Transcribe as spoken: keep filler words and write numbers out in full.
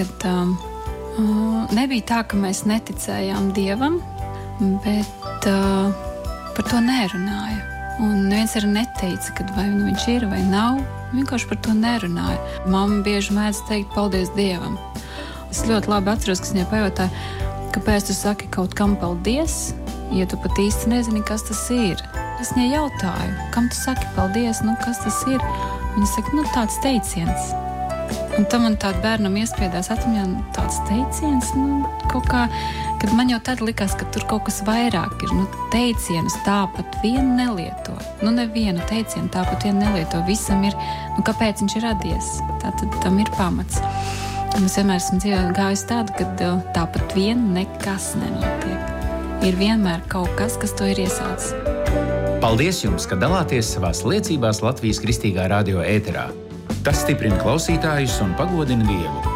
Kad, um, nebija tā, ka mēs neticējām Dievam, bet uh, par to nerunāja. Un neviens arī neteica, kad vai nu viņš ir vai nav. Vienkārši par to nerunāja. Mamma bieži mēdz teikt paldies Dievam. Es ļoti labi atceros, ka viņai pajautāja, kāpēc tu saki kaut kam paldies, ja tu pat īsti nezini, kas tas ir. Es viņai jautāju, kam tu saki paldies, nu kas tas ir? Viņa saka, nu tāds teiciens. Un tam man tāda bērnam iespiedās atmiņā, tāds teiciens, nu, kaut kā, kad man jau tad likās, ka tur kaut kas vairāk ir, nu, teicienus tāpat vien nelieto. Nu, nevienu teicienu tāpat vien nelieto. Visam ir, nu, kāpēc viņš ir radies. Tātad tam ir pamats. Un es vienmēr esmu dzīvē gājis tādu, kad tāpat vien nekas nenotiek. Ir vienmēr kaut kas, kas to ir iesācis. Paldies jums, ka dalāties savās liecībās Latvijas Kristīgā radio ēterā. Tas stiprina klausītājus un pagodina Dievu.